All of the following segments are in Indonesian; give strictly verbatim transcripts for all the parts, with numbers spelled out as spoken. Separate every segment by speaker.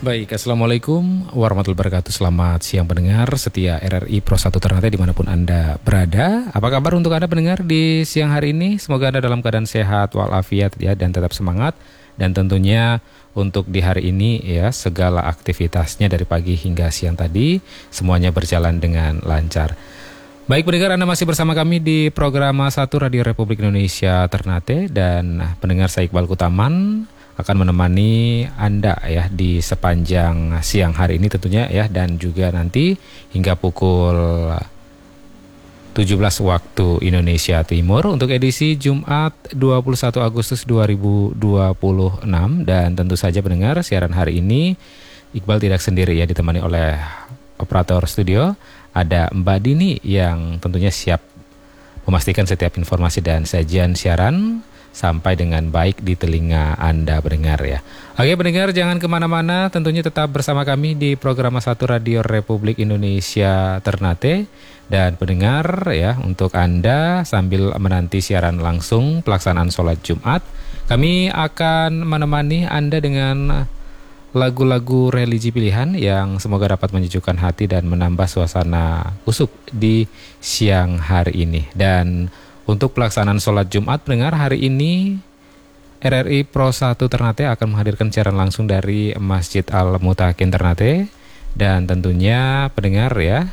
Speaker 1: Baik, Assalamualaikum warahmatullahi wabarakatuh. Selamat siang pendengar setia R R I Pro satu Ternate dimanapun Anda berada. Apa kabar untuk Anda pendengar di siang hari ini? Semoga Anda dalam keadaan sehat walafiat ya, dan tetap semangat. Dan tentunya untuk di hari ini ya, segala aktivitasnya dari pagi hingga siang tadi semuanya berjalan dengan lancar. Baik pendengar, Anda masih bersama kami di program satu Radio Republik Indonesia Ternate. Dan pendengar, saya Iqbal Kutaman akan menemani Anda ya di sepanjang siang hari ini tentunya ya, dan juga nanti hingga pukul tujuh belas waktu Indonesia Timur untuk edisi Jumat dua puluh satu Agustus dua ribu dua puluh enam. Dan tentu saja pendengar, siaran hari ini Iqbal tidak sendiri ya, ditemani oleh operator studio ada Mbak Dini yang tentunya siap memastikan setiap informasi dan sajian siaran sampai dengan baik di telinga Anda pendengar ya. Oke pendengar, jangan kemana-mana, tentunya tetap bersama kami di program satu Radio Republik Indonesia Ternate. Dan pendengar ya, untuk Anda sambil menanti siaran langsung pelaksanaan sholat Jumat, kami akan menemani Anda dengan lagu-lagu religi pilihan yang semoga dapat menyejukkan hati dan menambah suasana kusuk di siang hari ini. Dan untuk pelaksanaan sholat Jumat pendengar, hari ini R R I Pro satu Ternate akan menghadirkan siaran langsung dari Masjid Al-Mutakin Ternate. Dan tentunya pendengar ya,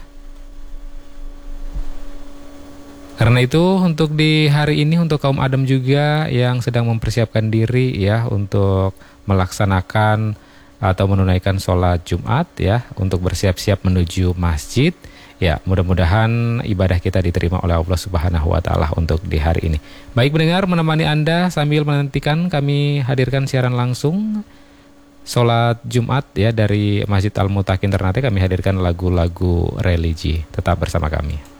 Speaker 1: karena itu untuk di hari ini untuk kaum Adam juga yang sedang mempersiapkan diri ya untuk melaksanakan atau menunaikan sholat Jumat ya, untuk bersiap-siap menuju masjid. Ya, mudah-mudahan ibadah kita diterima oleh Allah Subhanahu wa Ta'ala untuk di hari ini. Baik pendengar, menemani Anda sambil menantikan kami hadirkan siaran langsung sholat Jumat ya dari Masjid Al-Mutakin Ternate, kami hadirkan lagu-lagu religi. Tetap bersama kami.